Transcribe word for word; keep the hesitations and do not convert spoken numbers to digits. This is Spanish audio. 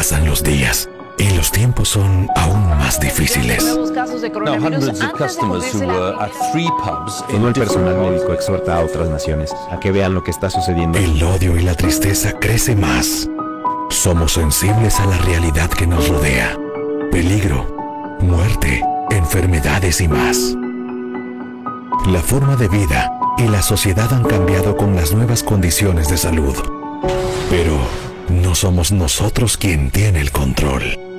pasan los días y los tiempos son aún más difíciles. Now, hundreds of customers who were at three pubs in Todo el personal different médico exhorta a otras naciones a que vean lo que está sucediendo. El odio y la tristeza crece más. Somos sensibles a la realidad que nos rodea. Peligro, muerte, enfermedades y más. La forma de vida y la sociedad han cambiado con las nuevas condiciones de salud. Pero no somos nosotros quien tiene el control.